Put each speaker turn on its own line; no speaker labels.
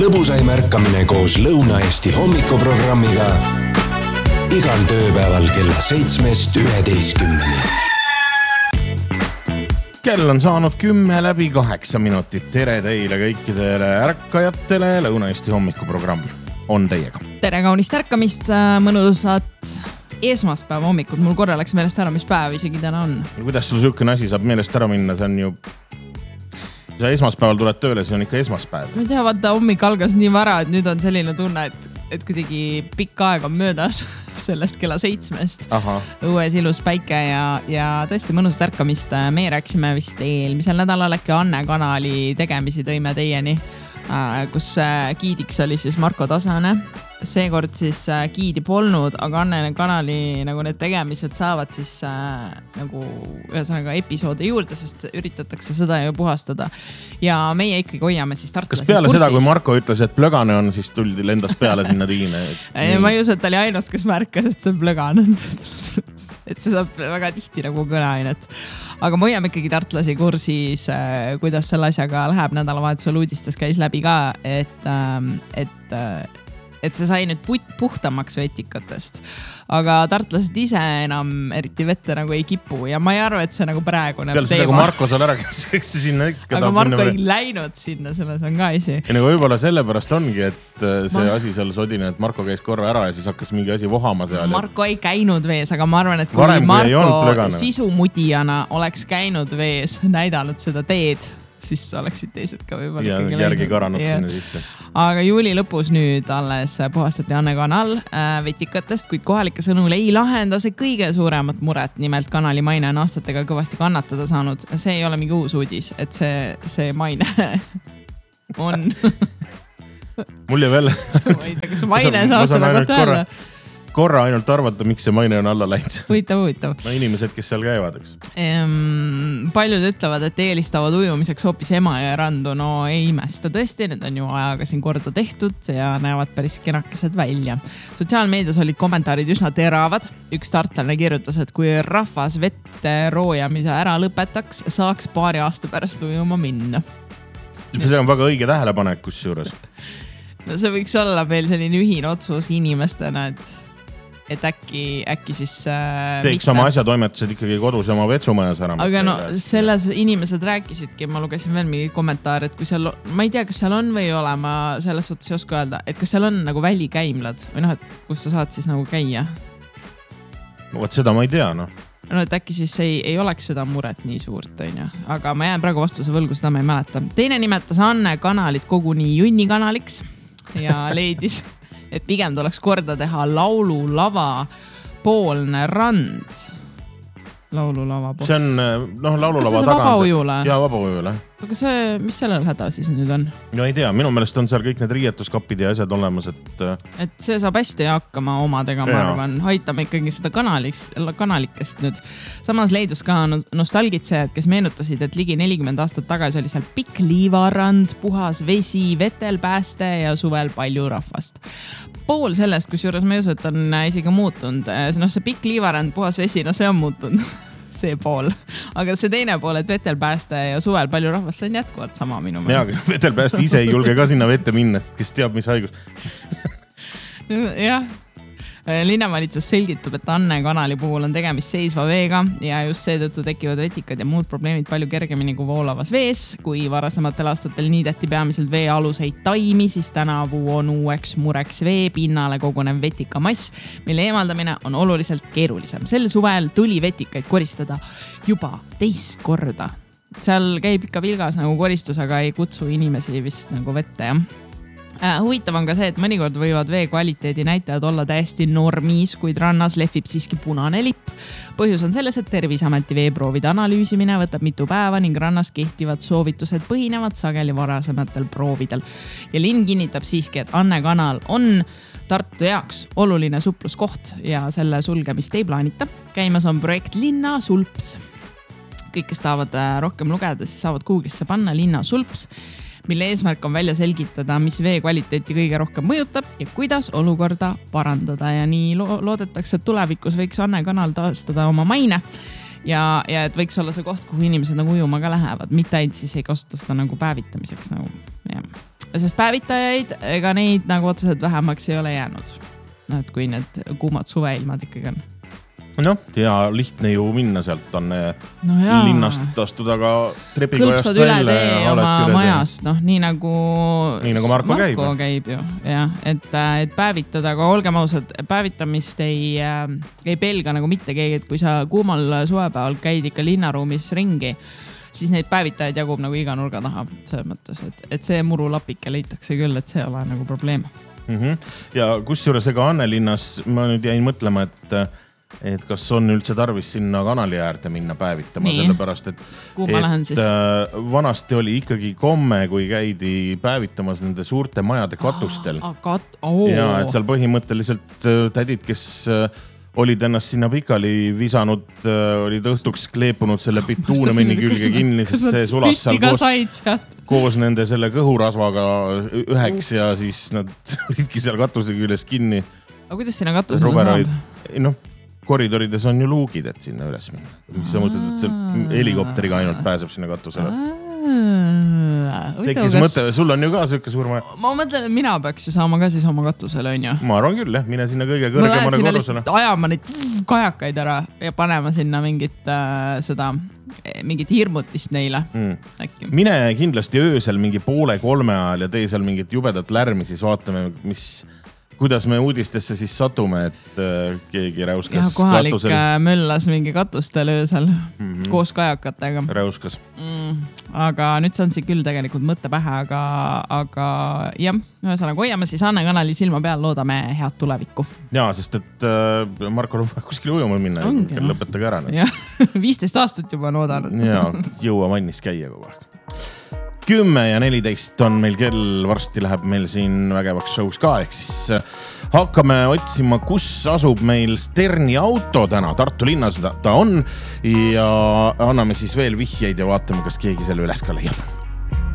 lõbusaim ärkamine koos Lõuna-Eesti hommikuprogrammiga igal tööpäeval kella 7-11.
Kell on saanud 10:08. Tere teile kõikidele ärkajatele. Lõuna-Eesti hommikuprogramm on teiega.
Tere kaunist ärkamist, mõnusat esmaspäeva hommikut. Mul korra läks meelest ära, mis päev isegi täna on.
Kuidas sul sihukene asi saab meelest ära minna? See on ju... Sa esmaspäeval tuled tööle, see on ikka esmaspäev.
Ma ei tea, vaata, hommik algas nii vara, et nüüd on selline tunne, et kuidagi pikk aeg on möödas sellest kella 7. Õues ilus päike ja tõesti mõnusat ärkamist. Meie rääkisime vist eelmisel nädalal äkki Anne kanali tegemisi tõime teieni, kus giidiks oli siis Marko Tasane. Seekord siis giidi polnud, aga Anne kanali nagu need tegemised saavad siis nagu ühesõnaga episoode juurde, sest üritatakse seda ju puhastada. Ja meie ikkagi hoiame siis tartlasi.
Kas peale kursis? Seda, kui Marko ütles, et plögane on, siis tuldi lendas peale sinna tiine?
Ma ei usu, et ta oli ainus, kes märkas, et see plögane on. Et see saab väga tihti nagu kõneainet. Aga ma hoiame ikkagi tartlasi kursis, kuidas selle asjaga läheb. Nädalavahetusel uudistes käis läbi ka, et see sai nüüd puhtamaks vetikatest. Aga tartlased ise enam eriti vette nagu ei kipu ja ma ei arva, et see nagu praegune
peale seda, kui Marko seal ära käis, eks see sinna ikka
aga Marko ei läinud sinna, selles on ka isi.
Ja nagu võib-olla sellepärast ongi, et see asi seal sodine, et Marko käis korra ära ja siis hakkas mingi asi vohama seal.
Marko ei käinud vees, aga ma arvan, et kui Marko sisumudijana oleks käinud vees, näidanud seda teed, siis oleksid teised ka võib-olla
ja järgi karanud sinna sisse.
Aga juuli lõpus nüüd alles puhastati Anne kanal vetikatest, kuid kohalike sõnul ei lahenda see kõige suuremat muret. Nimelt kanali maine on aastatega kõvasti kannatada saanud. See ei ole mingi uus uudis, et see maine on.
Mul jäi veel.
Kas maine saab seda kohta öelda?
Korra ainult arvata, miks see maine on alla läinud.
Huvitav.
No inimesed, kes seal käivad, eks.
Paljud ütlevad, et eelistavad ujumiseks hoopis Emajõe randu. No ei imesta tõesti, need on ju ajaga siin korda tehtud ja näevad päris kenakesed välja. Sotsiaalmeedias olid kommentaarid üsna teravad. Üks tartlane kirjutas, et kui rahvas vette roojamise ära lõpetaks, saaks paari aasta pärast ujuma minna.
See on väga õige tähelepanek kusjuures.
No see võiks olla meil selline ühine otsus inimestena, et äkki siis...
Teeks oma asjatoimetused ikkagi kodus ja oma vetsumajas ära.
Aga no selles inimesed rääkisidki, ma lugesin veel mingi kommentaar, et kui seal, ma ei tea, kas seal on või ei ole, ma selles suhtes ei oska öelda, et kas seal on nagu välikäimlad või noh, et kus sa saad siis nagu käia?
No võt seda ma ei tea, noh.
No et äkki siis ei oleks seda muret nii suurt, on ju. Aga ma jään praegu vastuse võlgu, seda ma ei mäleta. Teine nimetas Anne kanalit koguni junni kanaliks ja leidis, et pigem tuleks korda teha laululava poolne rand. Laululava poolne.
See on, laululava
taga. Kas see vabaujule?
Jaa, vabaujule.
Aga mis sellel häda siis nüüd on?
No ei tea, minu meelest on seal kõik need riietuskapid ja asjad olemas,
et see saab hästi hakkama omadega, ma arvan. Haitame ikkagi seda kanalikest nüüd. Samas leidus ka nostalgitsejad, kes meenutasid, et ligi 40 aastat tagasi oli seal pikk liivarand, puhas vesi, vetelpääste ja suvel palju rahvast. Pool sellest, kus juures ma ei usu, et on isegi muutunud. See pikk liivarand, puhas vesi, see on muutunud. See pool. Aga see teine pool, et vetelpääste ja suvel palju rahvast, see on jätkuvalt sama minu meelest.
Jaa, vetelpääste ise ei julge ka sinna vette minna, kes teab, mis haigus.
Jah. Linnavalitsus selgitab, et Anne kanali puhul on tegemist seisva veega ja just seetõttu tekivad vetikad ja muud probleemid palju kergemini kui voolavas vees. Kui varasematel aastatel niideti peamiselt vee aluseid taimi, siis tänavu on uueks mureks vee pinnale kogunev vetikamass, mille eemaldamine on oluliselt keerulisem. Sel suvel tuli vetikaid koristada juba 2 korda. Seal käib ikka vilgas nagu koristus, aga ei kutsu inimesi vist nagu vette, jah. Huvitav on ka see, et mõnikord võivad vee kvaliteedi näitajad olla täiesti normis, kuid rannas lehvib siiski punane lipp. Põhjus on selles, et Terviseameti veeproovide analüüsimine võtab mitu päeva ning rannas kehtivad soovitused põhinevad sageli varasematel proovidel. Ja linn kinnitab siiski, et Anne kanal on Tartu jaoks oluline supluskoht ja selle sulgemist ei plaanita. Käimas on projekt Linna Sulps. Kõik, kes tahavad rohkem lugeda, siis saavad Google'isse panna Linna Sulps, mille eesmärk on välja selgitada, mis vee kvaliteeti kõige rohkem mõjutab ja kuidas olukorda parandada. Ja nii loodetakse, et tulevikus võiks Anne kanal taastada oma maine ja et võiks olla see koht, kuhu inimesed nagu ujuma ka lähevad. Mitte ainult siis ei kasuta seda nagu päevitamiseks. Nagu, sest päevitajaid, ega neid nagu otseselt vähemaks ei ole jäänud. Et kui need kuumad suveilmad ikkagi on.
Noh, ja lihtne ju minna sealt on linnast astuda ka trepikojast
kõlpsad üle tee oma majast, nii nagu
Marko
käib ju. Ja, et päevitada, aga olgem ausad, päevitamist ei pelga nagu mitte keegi, et kui sa kuumal suvepäeval käid ikka linnaruumis ringi, siis neid päevitajaid jagub nagu iga nurga taha. Selles mõttes, et see murulapike leitakse küll, et see ei ole nagu probleem.
Ja kusjuures ega Annelinnas ma nüüd jäin mõtlema, et kas on üldse tarvis sinna kanali äärde minna päevitama, sellepärast, et vanasti oli ikkagi komme, kui käidi päevitamas nende suurte majade katustel. Ja, et seal põhimõtteliselt tädid, kes olid ennast sinna pikali visanud, olid õhtuks kleepunud selle bituunamini külge kinni, sest see sulas seal koos nende selle kõhurasvaga üheks ja siis nad olidki seal katuse küljes kinni.
Aga kuidas sinna katusele saab?
Koridorides on ju luugid, et sinna üles minna. Mis sa mõtled, et see helikopteriga ainult pääseb sinna katusele? Tekkis mõte, sul on ju ka sööke surma.
Ma mõtlen, et mina peaks ju saama ka siis oma katusele, on ju?
Ma arvan küll, jah. Mine sinna kõige kõrgemane korrusele.
Ma lähen sinna lihtsalt ajama neid kajakaid ära ja panema sinna mingit hirmutist neile.
Mine kindlasti öösel mingi 2:30 ajal ja tee seal mingit jubedat lärmi, siis vaatame, kuidas me uudistesse siis satume, et keegi räuskas katusel.
Kohalik möllas mingi katustel öösel koos kajakatega.
Räuskas.
Aga nüüd see on siin küll tegelikult mõtte pähe, aga jah, ühesõnaga hoiame siis Anne kanali silma peal, loodame head tulevikku.
Jaa, sest et Marko loob kuskil ujuma minna, lõpetage ära.
15 aastat juba on oodanud.
Jaa, jõua mannis käia kogu aeg. 10:14 on meil kell, varsti läheb meil siin vägevaks show's ka, ehk siis hakkame otsima, kus asub meil Sterni auto täna. Tartu linnas ta on ja anname siis veel vihjeid ja vaatame, kas keegi selle üles ka leiab.